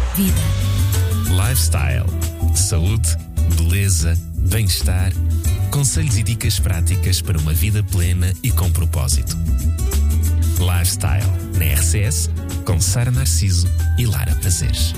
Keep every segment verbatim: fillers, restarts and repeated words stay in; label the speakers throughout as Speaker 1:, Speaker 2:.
Speaker 1: Vida.
Speaker 2: Lifestyle. Saúde, beleza, bem-estar. Conselhos e dicas práticas para uma vida plena e com propósito. Lifestyle. Na R C S, com Sara Narciso e Lara Prazeres.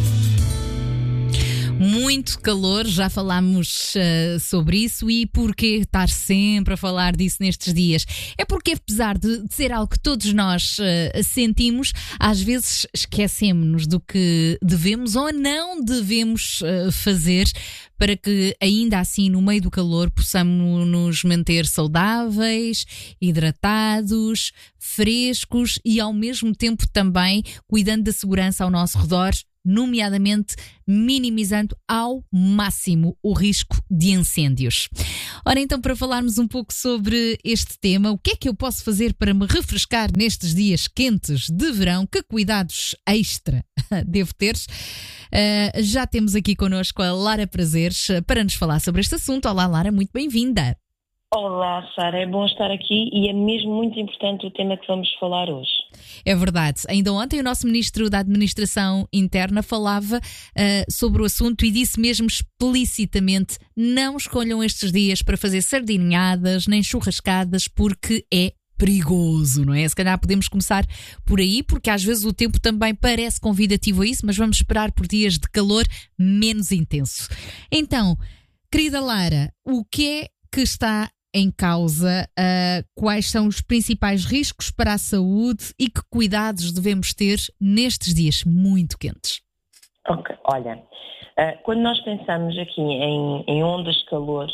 Speaker 1: Muito calor, já falámos uh, sobre isso. E porquê estar sempre a falar disso nestes dias? É porque, apesar de, de ser algo que todos nós uh, sentimos, às vezes esquecemos-nos do que devemos ou não devemos uh, fazer para que, ainda assim, no meio do calor, possamos nos manter saudáveis, hidratados, frescos e, ao mesmo tempo, também cuidando da segurança ao nosso redor, nomeadamente minimizando ao máximo o risco de incêndios. Ora, então, para falarmos um pouco sobre este tema, o que é que eu posso fazer para me refrescar nestes dias quentes de verão? Que cuidados extra devo ter? Uh, já temos aqui connosco a Lara Prazeres para nos falar sobre este assunto. Olá, Lara, muito bem-vinda.
Speaker 3: Olá, Sara, é bom estar aqui e é mesmo muito importante o tema que vamos falar hoje.
Speaker 1: É verdade. Ainda ontem o nosso Ministro da Administração Interna falava uh, sobre o assunto e disse mesmo explicitamente: não escolham estes dias para fazer sardinhadas nem churrascadas porque é perigoso, não é? Se calhar podemos começar por aí, porque às vezes o tempo também parece convidativo a isso, mas vamos esperar por dias de calor menos intenso. Então, querida Lara, o que é que está em causa? Uh, quais são os principais riscos para a saúde e que cuidados devemos ter nestes dias muito quentes?
Speaker 3: Ok, olha, uh, quando nós pensamos aqui em, em ondas de calor,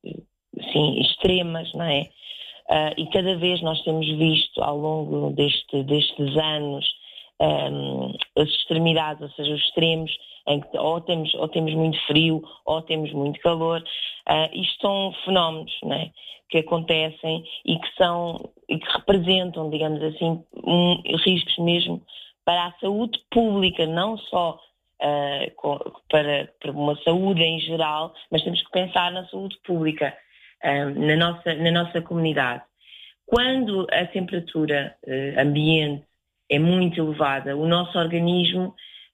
Speaker 3: sim, extremas, não é? Uh, e cada vez nós temos visto ao longo deste, destes anos um, as extremidades, ou seja, os extremos, em que ou temos, ou temos muito frio ou temos muito calor. Uh, isto são fenómenos, não é, que acontecem e que são e que representam, digamos assim, um, riscos mesmo para a saúde pública, não só uh, com, para, para uma saúde em geral, mas temos que pensar na saúde pública uh, na, nossa, na nossa comunidade. Quando a temperatura uh, ambiente é muito elevada, o nosso organismo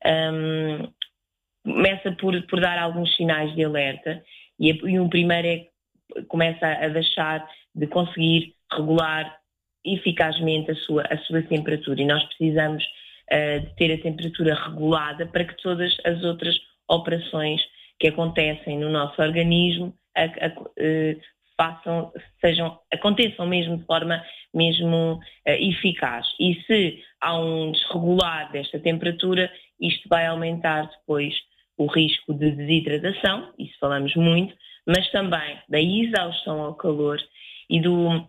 Speaker 3: um, começa por, por dar alguns sinais de alerta e, e o primeiro é que começa a deixar de conseguir regular eficazmente a sua, a sua temperatura, e nós precisamos uh, de ter a temperatura regulada para que todas as outras operações que acontecem no nosso organismo a, a, uh, façam, sejam, aconteçam mesmo de forma mesmo uh, eficaz. E se há um desregular desta temperatura, isto vai aumentar depois o risco de desidratação, isso falamos muito, mas também da exaustão ao calor e do...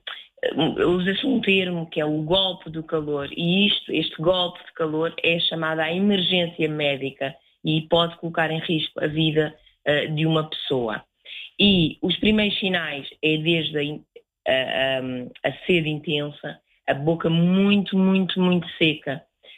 Speaker 3: usa-se um termo que é o golpe do calor, e isto, este golpe de calor é chamado a emergência médica e pode colocar em risco a vida uh, de uma pessoa. E os primeiros sinais é desde a, a, a sede intensa, a boca muito, muito, muito seca,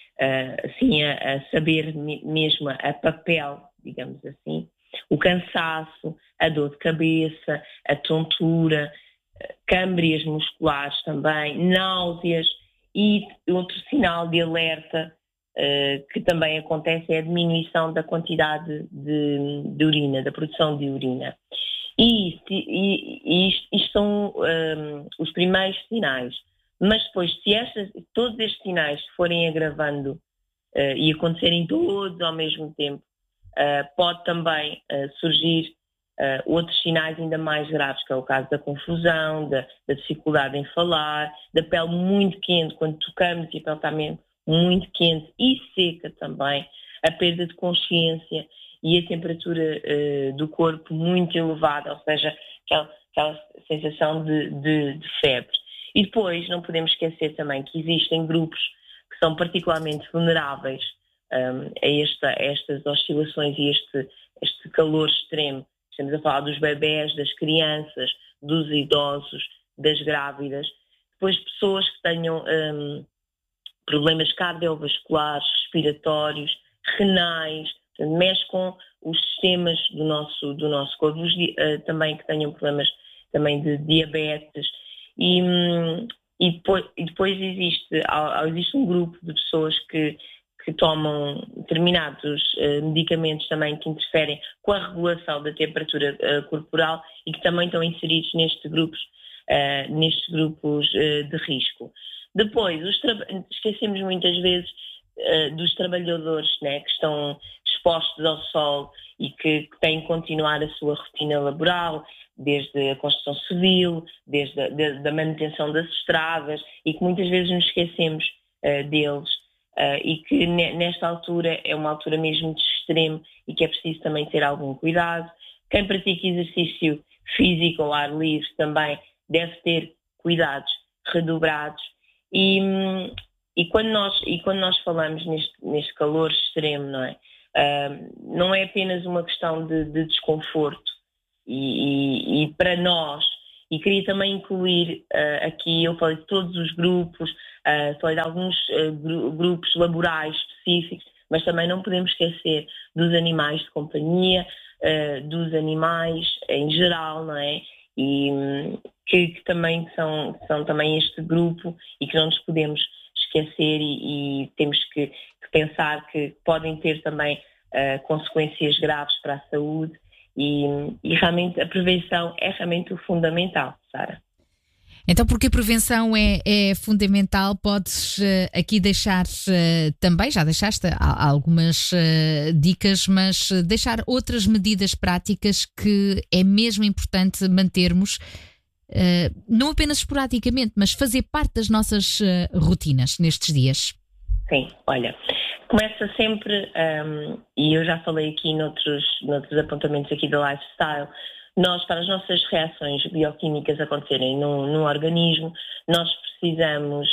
Speaker 3: uh, assim, a, a saber mesmo a papel, digamos assim, o cansaço, a dor de cabeça, a tontura, câmbrias musculares também, náuseas, e outro sinal de alerta uh, que também acontece é a diminuição da quantidade de, de urina, da produção de urina. E, e, e isto, isto são um, os primeiros sinais. Mas depois, se estas, todos estes sinais forem agravando uh, e acontecerem todos ao mesmo tempo, uh, pode também uh, surgir uh, outros sinais ainda mais graves, que é o caso da confusão, da, da dificuldade em falar, da pele muito quente, quando tocamos e a pele está mesmo muito quente e seca também, a perda de consciência e a temperatura uh, do corpo muito elevada, ou seja, aquela, aquela sensação de, de, de febre. E depois não podemos esquecer também que existem grupos que são particularmente vulneráveis um, a, esta, a estas oscilações e este, este calor extremo. Estamos a falar dos bebés, das crianças, dos idosos, das grávidas. Depois pessoas que tenham um, problemas cardiovasculares, respiratórios, renais, mexe com os sistemas do nosso, do nosso corpo, os, uh, também que tenham problemas também de diabetes. E, e, depois, e depois existe, existe um grupo de pessoas que, que tomam determinados uh, medicamentos também que interferem com a regulação da temperatura uh, corporal e que também estão inseridos nestes grupos, uh, nestes grupos uh, de risco. Depois, os tra- esquecemos muitas vezes uh, dos trabalhadores, né, que estão expostos ao sol e que, que têm que continuar a sua rotina laboral, desde a construção civil, desde a de, da manutenção das estradas, e que muitas vezes nos esquecemos uh, deles, uh, e que ne, nesta altura é uma altura mesmo de extremo e que é preciso também ter algum cuidado. Quem pratica exercício físico ao ar livre também deve ter cuidados redobrados. E, e, quando, nós, e quando nós falamos neste, neste calor extremo, não é? Uh, não é apenas uma questão de, de desconforto. E, e, e para nós, e queria também incluir uh, aqui, eu falei de todos os grupos, uh, falei de alguns uh, gru- grupos laborais específicos, mas também não podemos esquecer dos animais de companhia, uh, dos animais em geral, não é? E um, que, que também são, são também este grupo e que não nos podemos esquecer e, e temos que, que pensar que podem ter também uh, consequências graves para a saúde. E, e realmente a prevenção é realmente o fundamental, Sara.
Speaker 1: Então, porque a prevenção é, é fundamental, podes uh, aqui deixar uh, também, já deixaste algumas uh, dicas, mas uh, deixar outras medidas práticas que é mesmo importante mantermos, uh, não apenas esporadicamente, mas fazer parte das nossas uh, rotinas nestes dias.
Speaker 3: Sim, olha, começa sempre, um, e eu já falei aqui noutros, noutros apontamentos aqui do lifestyle, nós, para as nossas reações bioquímicas acontecerem no, no organismo, nós precisamos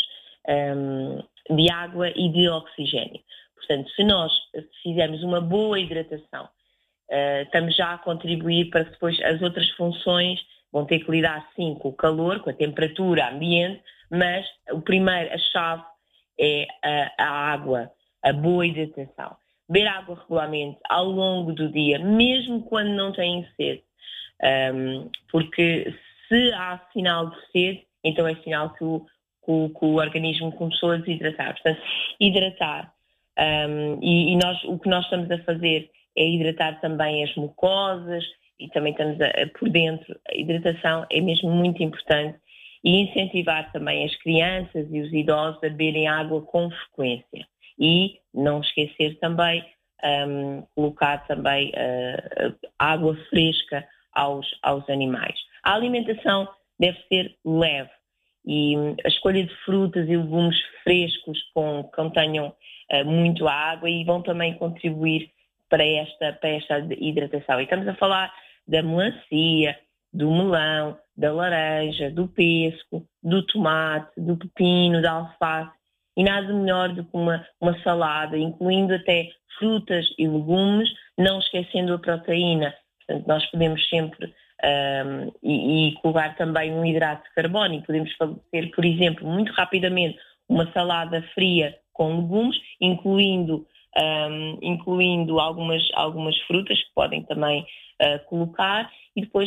Speaker 3: um, de água e de oxigênio. Portanto, se nós fizermos uma boa hidratação, uh, estamos já a contribuir para que depois as outras funções vão ter que lidar sim com o calor, com a temperatura ambiente, mas o primeiro, a chave é a, a água, a boa hidratação. Beber água regularmente ao longo do dia, mesmo quando não têm sede. Um, porque se há sinal de sede, então é sinal que o, que o, que o organismo começou a desidratar. Portanto, hidratar. Um, e e nós, o que nós estamos a fazer é hidratar também as mucosas e também estamos a, a, por dentro. A hidratação é mesmo muito importante e incentivar também as crianças e os idosos a beberem água com frequência. E não esquecer também, um, colocar também uh, água fresca aos, aos animais. A alimentação deve ser leve e a escolha de frutas e legumes frescos com, que contenham uh, muito água e vão também contribuir para esta, para esta hidratação. E estamos a falar da melancia, do melão, da laranja, do pêssego, do tomate, do pepino, da alface, e nada melhor do que uma, uma salada, incluindo até frutas e legumes, não esquecendo a proteína. Portanto, nós podemos sempre, um, e, e colocar também um hidrato de carbono, e podemos fazer, por exemplo, muito rapidamente, uma salada fria com legumes, incluindo, um, incluindo algumas, algumas frutas que podem também uh, colocar, e depois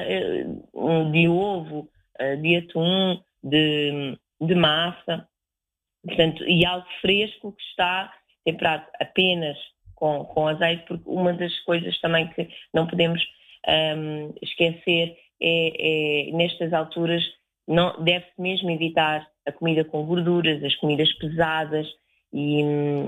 Speaker 3: uh, de ovo, uh, de atum, de, de massa, portanto, e algo fresco que está temperado apenas com, com azeite, porque uma das coisas também que não podemos um, esquecer é, é, nestas alturas, não, deve-se mesmo evitar a comida com gorduras, as comidas pesadas e,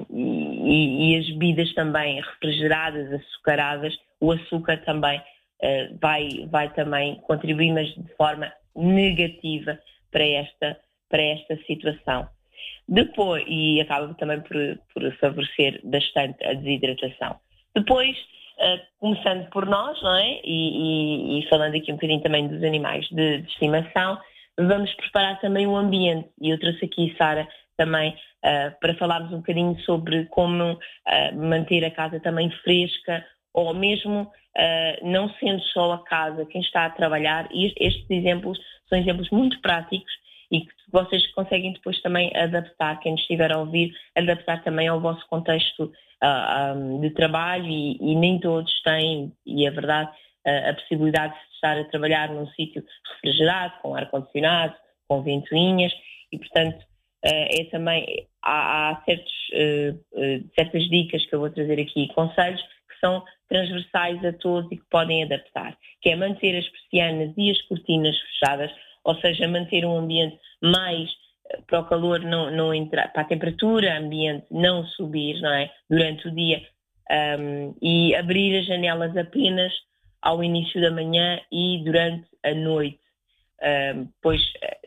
Speaker 3: e, e as bebidas também refrigeradas, açucaradas. O açúcar também uh, vai, vai também contribuir, mas de forma negativa para esta, para esta situação. Depois, e acaba também por, por favorecer bastante a desidratação. Depois, uh, começando por nós, não é? E, e, e falando aqui um bocadinho também dos animais de, de estimação, vamos preparar também o ambiente. E eu trouxe aqui, Sara, também uh, para falarmos um bocadinho sobre como uh, manter a casa também fresca, ou mesmo uh, não sendo só a casa quem está a trabalhar. E estes exemplos são exemplos muito práticos e que vocês conseguem depois também adaptar, quem estiver a ouvir, adaptar também ao vosso contexto uh, um, de trabalho e, e nem todos têm, e é verdade, uh, a possibilidade de estar a trabalhar num sítio refrigerado, com ar-condicionado, com ventoinhas, e portanto uh, é também há, há certos, uh, uh, certas dicas que eu vou trazer aqui, conselhos que são transversais a todos e que podem adaptar, que é manter as persianas e as cortinas fechadas, ou seja, manter um ambiente mais uh, para o calor não, não entrar, para a temperatura ambiente não subir, não é? Durante o dia, um, e abrir as janelas apenas ao início da manhã e durante a noite. Um, pois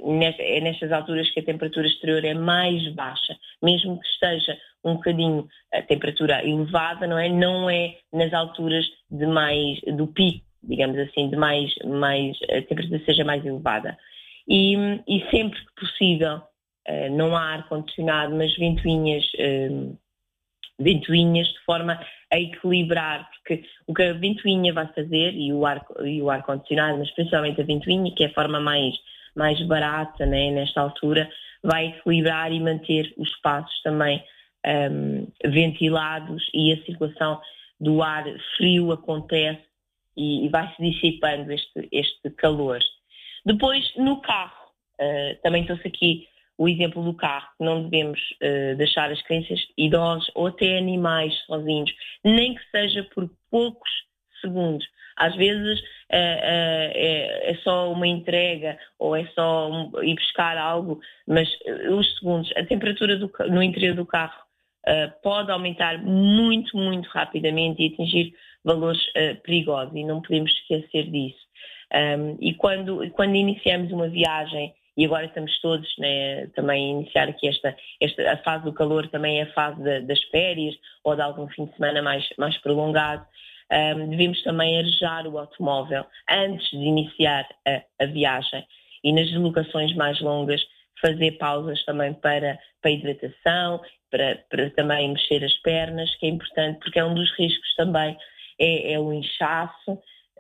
Speaker 3: é nestas alturas que a temperatura exterior é mais baixa, mesmo que esteja um bocadinho a temperatura elevada, não é? Não é nas alturas de mais, do pico, digamos assim, de mais, mais a temperatura seja mais elevada. E, e sempre que possível, uh, não há ar-condicionado, mas ventoinhas, uh, ventoinhas de forma a equilibrar, porque o que a ventoinha vai fazer, e o ar, e o ar-condicionado, mas principalmente a ventoinha, que é a forma mais, mais barata, né, nesta altura, vai equilibrar e manter os espaços também um, ventilados, e a circulação do ar frio acontece e, e vai-se dissipando este, este calor. Depois, no carro, uh, também trouxe aqui o exemplo do carro, que não devemos uh, deixar as crianças, idosos ou até animais sozinhos, nem que seja por poucos segundos. Às vezes uh, uh, é, é só uma entrega ou é só um, ir buscar algo, mas uh, os segundos, a temperatura do, no interior do carro uh, pode aumentar muito, muito rapidamente e atingir valores uh, perigosos, e não podemos esquecer disso. Um, e quando, quando iniciamos uma viagem, e agora estamos todos, né, também a iniciar aqui esta, esta a fase do calor, também é a fase de, das férias ou de algum fim de semana mais, mais prolongado, um, devemos também arejar o automóvel antes de iniciar a, a viagem, e nas deslocações mais longas fazer pausas também para, para hidratação, para, para também mexer as pernas, que é importante, porque é um dos riscos também, é, é o inchaço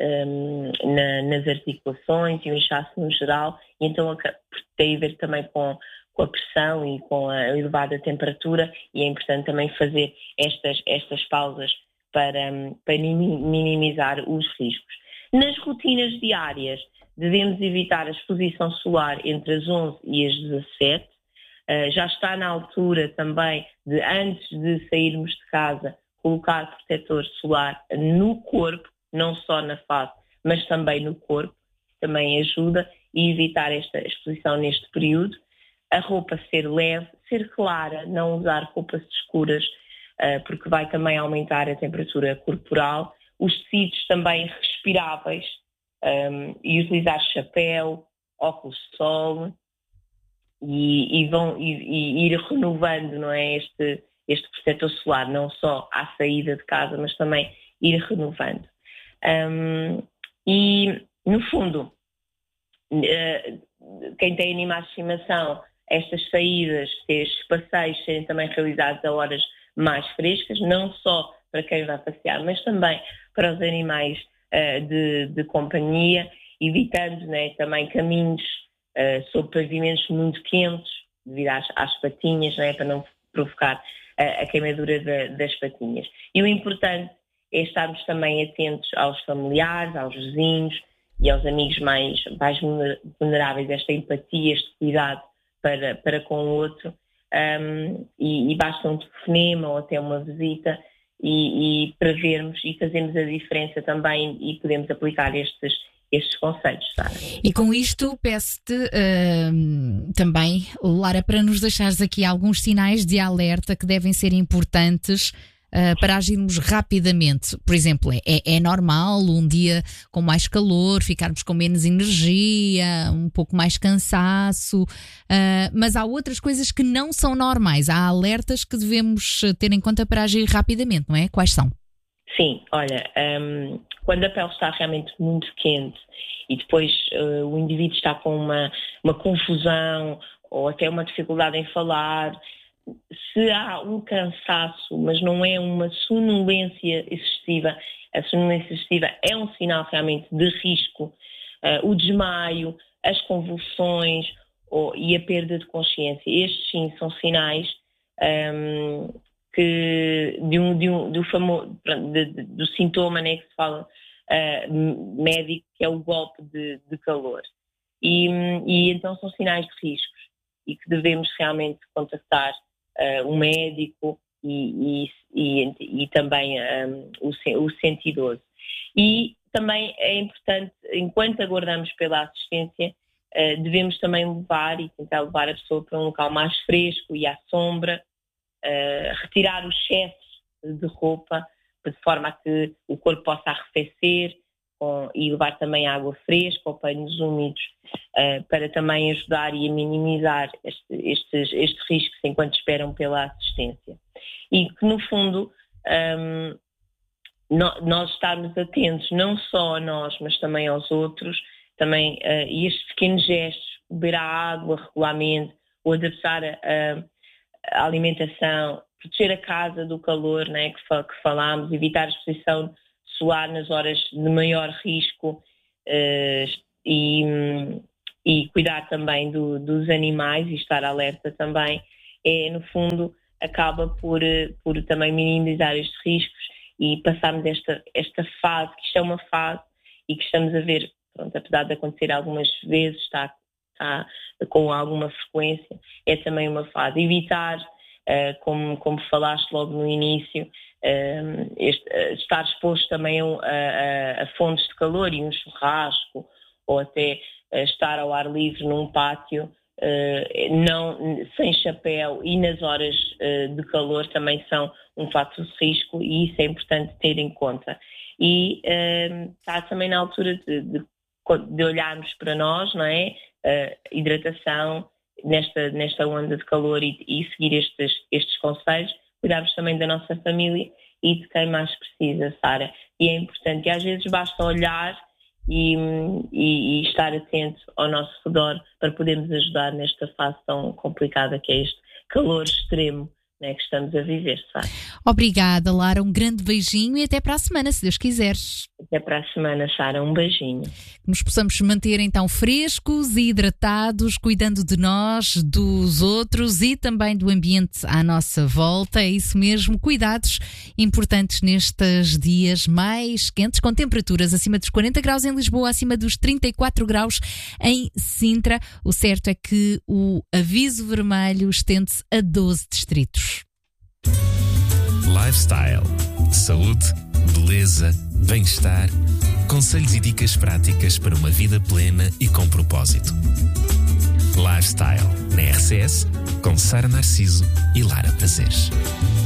Speaker 3: Um, na, nas articulações e o inchaço no geral, e então tem a ver também com, com a pressão e com a elevada temperatura, e é importante também fazer estas, estas pausas para, para minimizar os riscos. Nas rotinas diárias, devemos evitar a exposição solar entre as onze e as dezassete. Uh, já está na altura também de, antes de sairmos de casa, colocar protetor solar no corpo, não só na face, mas também no corpo, também ajuda, e evitar esta exposição neste período. A roupa ser leve, ser clara, não usar roupas escuras, uh, porque vai também aumentar a temperatura corporal. Os tecidos também respiráveis, um, e utilizar chapéu, óculos de sol, e, e, vão, e, e ir renovando, não é, este, este protetor solar, não só à saída de casa, mas também ir renovando. Um, e, no fundo, uh, quem tem animais de estimação, estas saídas, estes passeios serem também realizados a horas mais frescas, não só para quem vai passear, mas também para os animais uh, de, de companhia, evitando, né, também caminhos uh, sobre pavimentos muito quentes, devido às, às patinhas, né, para não provocar uh, a queimadura de, das patinhas. E o importante é estarmos também atentos aos familiares, aos vizinhos e aos amigos mais, mais vulneráveis, esta empatia, este cuidado para, para com o outro, um, e, e basta um telefonema ou até uma visita, e, e para vermos e fazermos a diferença também, e podemos aplicar estes, estes conselhos, Sara.
Speaker 1: E com isto peço-te uh, também, Lara, para nos deixares aqui alguns sinais de alerta que devem ser importantes Uh, para agirmos rapidamente. Por exemplo, é, é normal um dia com mais calor, ficarmos com menos energia, um pouco mais cansaço, uh, mas há outras coisas que não são normais. Há alertas que devemos ter em conta para agir rapidamente, não é? Quais são?
Speaker 3: Sim, olha, um, quando a pele está realmente muito quente e depois uh, o indivíduo está com uma, uma confusão ou até uma dificuldade em falar, se há um cansaço, mas não é uma sonolência excessiva, a sonolência excessiva é um sinal realmente de risco, uh, o desmaio, as convulsões ou, e a perda de consciência. Estes sim são sinais um, que, de um, de um, do, famo, de, de, do sintoma, né, que se fala uh, médico, que é o golpe de, de calor. E, e então são sinais de riscos e que devemos realmente contactar uh, um médico e, e, e, e também um, o, o cento e doze. E também é importante, enquanto aguardamos pela assistência, uh, devemos também levar e tentar levar a pessoa para um local mais fresco e à sombra, uh, retirar o excesso de roupa, de forma a que o corpo possa arrefecer, com, e levar também água fresca ou panos úmidos, uh, para também ajudar e a minimizar este, estes, estes riscos enquanto esperam pela assistência. E que, no fundo, um, no, nós estarmos atentos não só a nós, mas também aos outros, também, uh, e estes pequenos gestos, beber a água regularmente, ou adaptar a, a, a alimentação, proteger a casa do calor, né, que, fa- que falámos, evitar a exposição solar nas horas de maior risco, uh, e, e cuidar também do, dos animais e estar alerta também, é, no fundo, acaba por, por também minimizar estes riscos e passarmos esta, esta fase, que isto é uma fase e que estamos a ver, pronto, apesar de acontecer algumas vezes, está, está com alguma frequência, é também uma fase. Evitar, uh, como, como falaste logo no início, uh, este, uh, estar exposto também a, a, a fontes de calor e um churrasco, ou até uh, estar ao ar livre num pátio, uh, não, sem chapéu, e nas horas uh, de calor também são um fator de risco, e isso é importante ter em conta. E uh, está também na altura de, de, de olharmos para nós, não é? Uh, hidratação nesta, nesta onda de calor, e, e seguir estes, estes conselhos, cuidarmos também da nossa família e de quem mais precisa, Sara. E é importante, e às vezes basta olhar e, e, e estar atento ao nosso redor para podermos ajudar nesta fase tão complicada que é este calor extremo, né, que estamos a viver, sabe?
Speaker 1: Obrigada, Lara. Um grande beijinho e até para a semana, se Deus quiseres.
Speaker 3: Até para a semana, Sara. Um beijinho.
Speaker 1: Que nos possamos manter então frescos e hidratados, cuidando de nós, dos outros e também do ambiente à nossa volta. É isso mesmo, cuidados importantes nestes dias mais quentes, com temperaturas acima dos quarenta graus em Lisboa, acima dos trinta e quatro graus em Sintra. O certo é que o aviso vermelho estende-se a doze distritos.
Speaker 2: Lifestyle. Saúde, beleza, bem-estar. Conselhos e dicas práticas para uma vida plena e com propósito. Lifestyle na R C S, com Sara Narciso e Lara Prazeres.